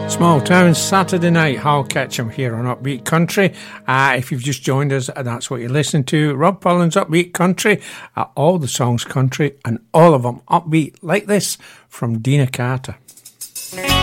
Small Town Saturday night, Hal Ketchum here on Upbeat Country. If you've just joined us, that's what you're listening to. Rob Pullen's Upbeat Country, all the songs country and all of them upbeat like this from Dina Carter.